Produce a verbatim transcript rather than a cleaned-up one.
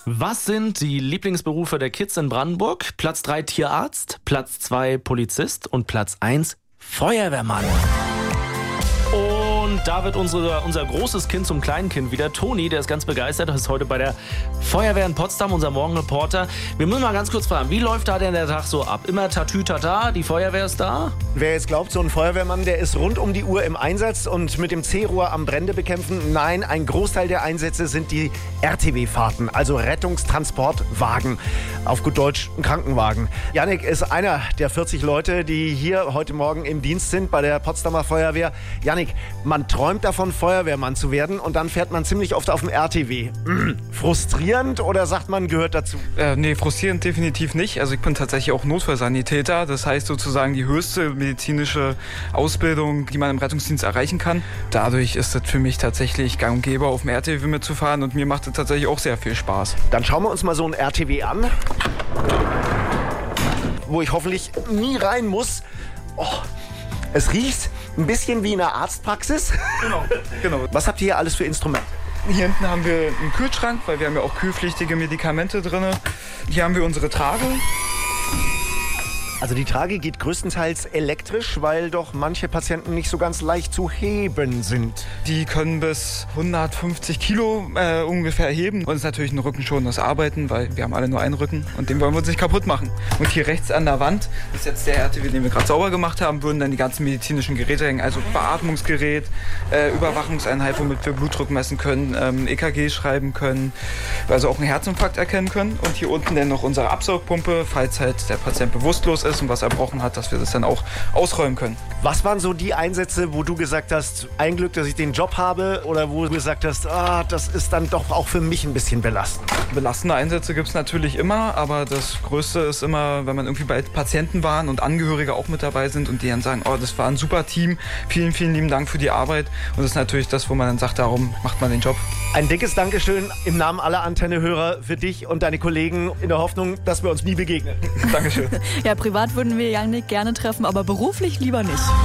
Was sind die Lieblingsberufe der Kids in Brandenburg? Platz drei Tierarzt, Platz zwei Polizist und Platz eins Feuerwehrmann. Und da wird unsere, unser großes Kind zum Kleinkind wieder. Toni, der ist ganz begeistert, ist heute bei der Feuerwehr in Potsdam, unser Morgenreporter. Wir müssen mal ganz kurz fragen, wie läuft da denn der Tag so ab? Immer Tatütata, die Feuerwehr ist da? Wer jetzt glaubt, so ein Feuerwehrmann, der ist rund um die Uhr im Einsatz und mit dem C-Rohr am Brände bekämpfen. Nein, ein Großteil der Einsätze sind die R T W-Fahrten, also Rettungstransportwagen. Auf gut Deutsch ein Krankenwagen. Jannik ist einer der vierzig Leute, die hier heute Morgen im Dienst sind bei der Potsdamer Feuerwehr. Jannik, man träumt davon, Feuerwehrmann zu werden und dann fährt man ziemlich oft auf dem R T W. Mhm. Frustrierend oder sagt man, gehört dazu? Äh, nee, frustrierend definitiv nicht. Also ich bin tatsächlich auch Notfallsanitäter. Das heißt sozusagen die höchste medizinische Ausbildung, die man im Rettungsdienst erreichen kann. Dadurch ist es für mich tatsächlich gang und gäbe, auf dem R T W mitzufahren und mir macht es tatsächlich auch sehr viel Spaß. Dann schauen wir uns mal so ein R T W an, wo ich hoffentlich nie rein muss. Oh, es riecht ein bisschen wie in einer Arztpraxis. Genau, genau. Was habt ihr hier alles für Instrumente? Hier hinten haben wir einen Kühlschrank, weil wir haben ja auch kühlpflichtige Medikamente drin. Hier haben wir unsere Trage. Also die Trage geht größtenteils elektrisch, weil doch manche Patienten nicht so ganz leicht zu heben sind. Die können bis hundertfünfzig Kilo äh, ungefähr heben. Und es ist natürlich ein rückenschonendes Arbeiten, weil wir haben alle nur einen Rücken und den wollen wir uns nicht kaputt machen. Und hier rechts an der Wand ist jetzt der R T W, den wir gerade sauber gemacht haben, würden dann die ganzen medizinischen Geräte hängen. Also Beatmungsgerät, äh, Überwachungseinheit, womit wir Blutdruck messen können, ähm, E K G schreiben können, also auch einen Herzinfarkt erkennen können. Und hier unten dann noch unsere Absaugpumpe, falls halt der Patient bewusstlos ist und was erbrochen hat, dass wir das dann auch ausräumen können. Was waren so die Einsätze, wo du gesagt hast, ein Glück, dass ich den Job habe, oder wo du gesagt hast, ah, das ist dann doch auch für mich ein bisschen belastend? Belastende Einsätze gibt es natürlich immer, aber das Größte ist immer, wenn man irgendwie bei Patienten waren und Angehörige auch mit dabei sind und die dann sagen, oh, das war ein super Team, vielen, vielen lieben Dank für die Arbeit. Und das ist natürlich das, wo man dann sagt, darum macht man den Job. Ein dickes Dankeschön im Namen aller Antenne-Hörer für dich und deine Kollegen in der Hoffnung, dass wir uns nie begegnen. Dankeschön. Ja, privat würden wir Jannik gerne treffen, aber beruflich lieber nicht.